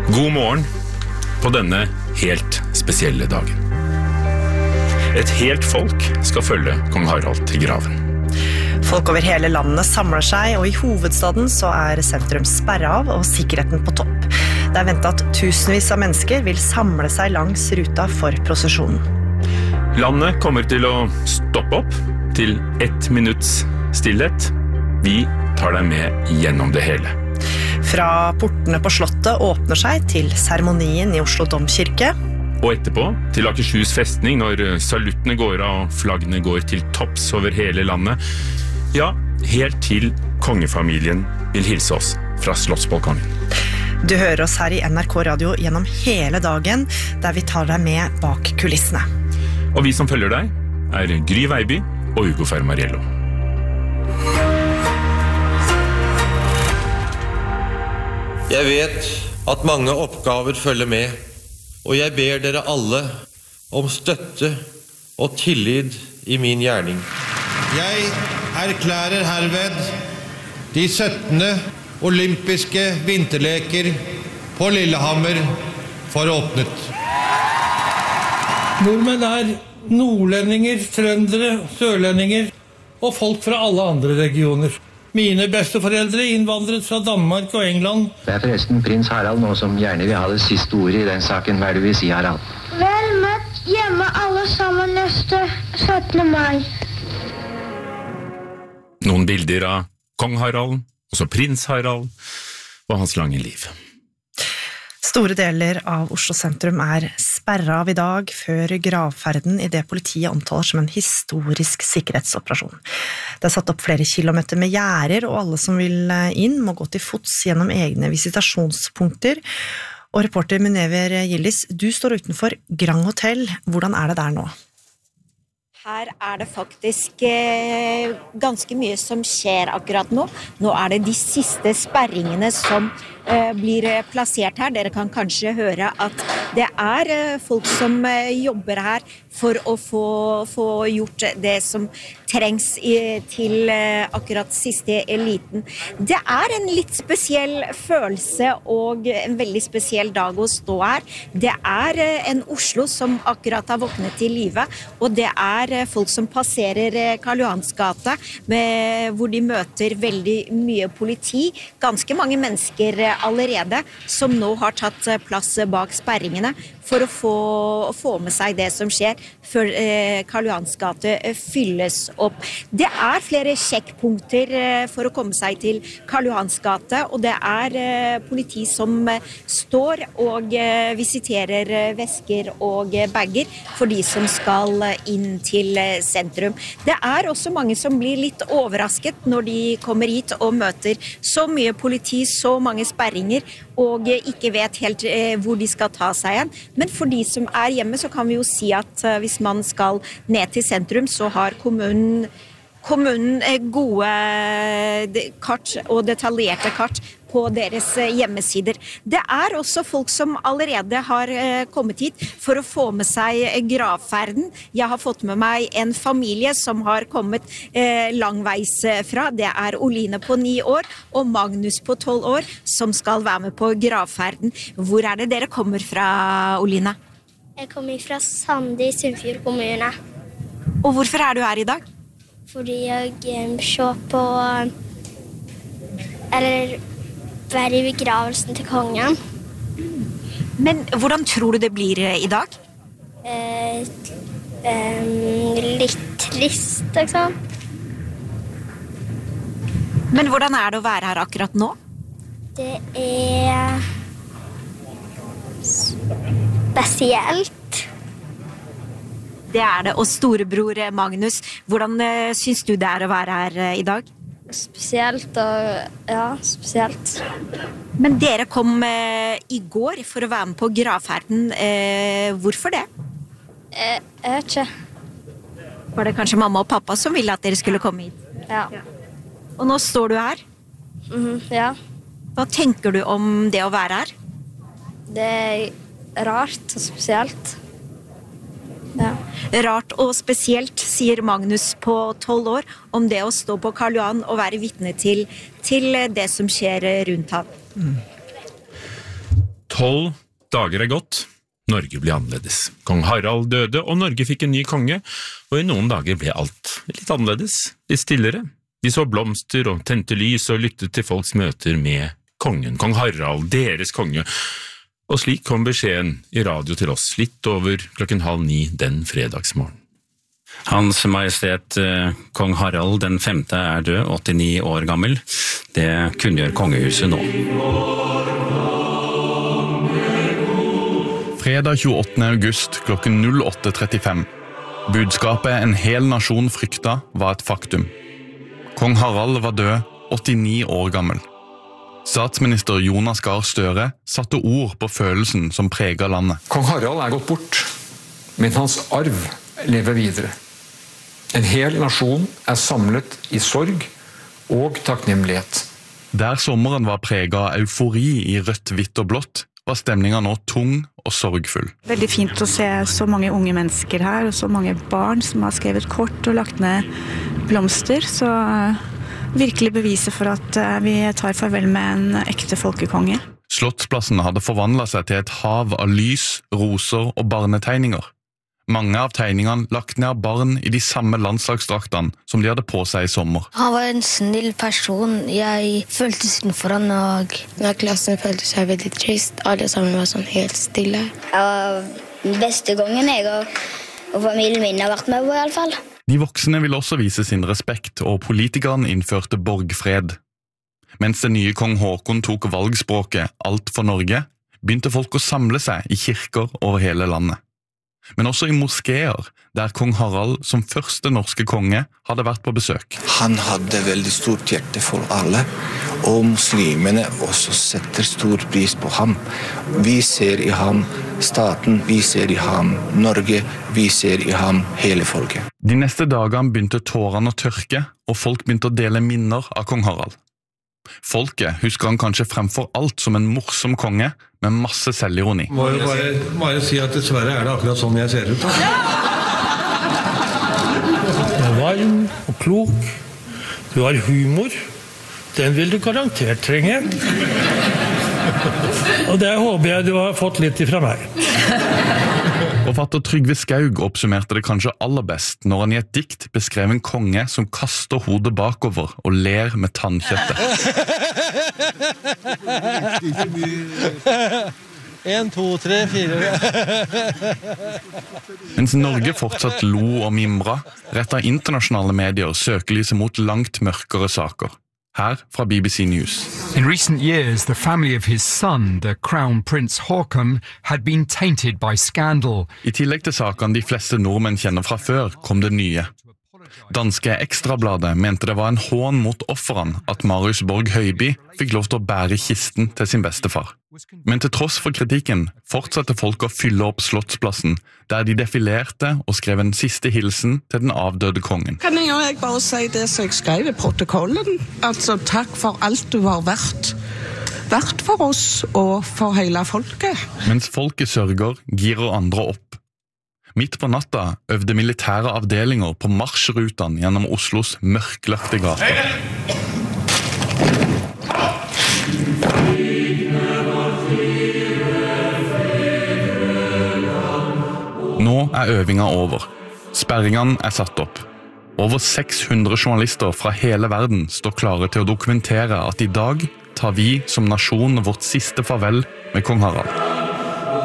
God morgen på denne helt spesielle dagen. Et helt folk skal følge kong Harald til graven. Folk over hele landet samler seg, og i hovedstaden så sentrum sperret av og sikkerheten på topp. Det ventet at tusenvis av mennesker vil samle seg langs ruta for prosesjonen. Landet kommer til å stoppe opp til 1 minutts stillhet. Vi tar deg med gjennom det hele. Fra portene på slottet åpner seg til seremonien i Oslo Domkirke. Og etterpå til Akershus festning når saluttene går av og flaggene går til topps over hele landet. Ja, helt til kongefamilien vil hilse oss fra Slottsbalkongen. Du hører oss her i NRK Radio gjennom hele dagen, der vi tar deg med bak kulissene. Og vi som følger deg Gry Veiby og Ugo Fermariello. Jeg vet at mange oppgaver følger med, og jeg ber dere alle om støtte og tillit i min gjerning. Jeg erklærer herved de 17. olympiske vinterleker på Lillehammer for åpnet. Nordmenn nordlendinger, trøndere, sørlendinger og folk fra alle andre regioner. Mine besteforeldre innvandret fra Danmark og England. Det forresten prins Harald nå som gjerne vil ha det siste ordet i den saken. Hva du vil si, Harald? Vel møtt hjemme alle sammen neste 17. mai. Noen bilder av kong Harald, også prins Harald og hans lange liv. Store deler av Oslo sentrum sperret av i dag før gravferden i det politiet omtaler som en historisk sikkerhetsoperasjon. Det satt opp flere kilometer med gjerder, og alle som vil inn må gå til fots gjennom egne visitasjonspunkter. Og reporter Munever Gillis, du står utenfor Grand Hotel. Hvordan det der nå? Her det faktisk ganske mye som skjer akkurat nå. Nå det de siste sperringene som blir plassert her. Dere kan kanskje høre at det folk som jobber her for å få gjort det som trengs til akkurat siste eliten. Det en litt spesiell følelse og en veldig spesiell dag å stå her. Det en Oslo som akkurat har våknet til live, og det folk som passerer Karl Johans gate, hvor de møter veldig mye politi. Ganske mange mennesker allerede som nå har tatt plass bak sperringene for å få med seg det som skjer før Karl Johans gate fylles opp. Det flere sjekkpunkter for å komme seg til Karl Johans gate, og det politi som står og visiterer vesker og bager for de som skal inn til sentrum. Det også mange som blir litt overrasket når de kommer hit og møter så mye politi, så mange sperringer, og ikke vet helt hvor de skal ta seg igjen. Men for de som hjemme, så kan vi jo si at hvis man skal ned til sentrum, så har kommunen gode kart og detaljerte kart på deres hjemmesider. Det også folk som allerede har kommet hit for å få med seg gravferden. Jeg har fått med meg en familie som har kommet langveis fra. Det Oline på 9 år og Magnus på 12 år som skal være med på gravferden. Hvor det dere kommer fra, Oline? Jeg kommer fra Sande i Sunnfjord kommune. Og hvorfor du her i dag? Fordi jeg ser på eller være i begravelsen til kongen. Men hvordan tror du det blir i dag? Litt trist, liksom. Men hvordan det å være her akkurat nå? Det spesielt. Det det, og storebror Magnus, hvordan synes du det å være her i dag? Spesielt, og ja, spesielt. Men dere kom i går for å være med på gravferden. Hvorfor det? Jeg vet ikke. Var det kanskje mamma og pappa som ville at dere skulle komme hit? Ja. Og nå står du her? Ja. Hva tenker du om det å være her? Det rart og spesielt. Ja. Rart og spesielt, sier Magnus på 12 år, om det å stå på Karl Johan og være vitne til det som skjer rundt ham. 12 dager gått. Norge ble annerledes. Kong Harald døde, og Norge fikk en ny konge, og i noen dager ble alt litt annerledes, litt stillere. De så blomster og tente lys og lyttet til folks møter med kongen, kong Harald, deres konge. Og slik kom beskjeden i radio til oss litt over 8:30 den fredagsmorgen. Hans Majestet kong Harald den 5. død, 89 år gammel. Det kunngjør kongehuset nå. Fredag 28. august klokken 08:35. Budskapet en hel nasjon frykta var et faktum. Kong Harald var død, 89 år gammel. Statsminister Jonas Gahr Støre satte ord på følelsen som preget landet. Kong Harald gått bort, men hans arv lever videre. En hel nasjon samlet i sorg og takknemlighet. Der sommeren var preget av eufori i rødt, hvitt og blått, var stemningen nå tung og sorgfull. Veldig fint å se så mange unge mennesker her, og så mange barn som har skrevet kort og lagt ned blomster, så virkelig beviser for at vi tar farvel med en ekte folkekonge. Slottsplassen hadde forvandlet seg til et hav av lys, roser og barnetegninger. Mange av tegningene lagt ned av barn i de samme landslagsdraktene som de hadde på seg i sommer. Han var en snill person. Jeg følte synd for han, og klassen følte seg veldig trist. Alle sammen var sånn helt stille. Den beste gangen jeg og familien min har vært med på i alle fall. De voksne ville også vise sin respekt, og politikerne innførte borgfred. Mens den nye kong Håkon tok valgspråket «Alt for Norge», begynte folk å samle seg i kirker over hele landet. Men også i moskéer, der kong Harald som første norske konge hadde vært på besøk. Han hadde veldig stort hjerte for alle, og muslimene også setter stor pris på ham. Vi ser i ham staten, vi ser i ham Norge, vi ser i ham hele folket. De neste dagene begynte tårene å tørke, og folk begynte å dele minner av kong Harald. Folket husker han kanskje fremfor alt som en morsom konge med masse selvironi. Må jo bare si at dessverre det akkurat sånn jeg ser ut. Du er varm og klok. Du har humor. Den vil du garantert trenge. Og det håper jeg du har fått litt ifra meg. Forfatter Trygve Skaug oppsummerte det kanskje aller best når han i et dikt beskrev en konge som kaster hodet bakover og ler med tannkjøttet. 1, 2, 3, 4. Mens Norge fortsatt lo og mimra, rettet internasjonale medier søkelyset mot langt mørkere saker. Her fra BBC News. In recent years, the family of his son, the Crown Prince Haakon, had been tainted by scandal. I tillegg til sakene de fleste nordmenn kjenner fra før, kom det nye. Danske Ekstrabladet mente det var en hån mot offeren at Marius Borg Høiby fikk lov til å bære kisten til sin bestefar. Men til tross for kritikken fortsatte folk å fylle opp Slottsplassen, der de defilerte og skrev en siste hilsen til den avdøde kongen. Kan jeg bare si det som jeg skrev i protokollen? Altså, takk for alt du har vært for oss og for hele folket. Mens folket sørger, girer andre opp. Midt på natta øvde militære avdelinger på marsjrutene gjennom Oslos mørklagte gater. Nå øvinga over. Sperringene satt opp. Over 600 journalister fra hele verden står klare til å dokumentere at i dag tar vi som nasjon vårt siste farvel med kong Harald.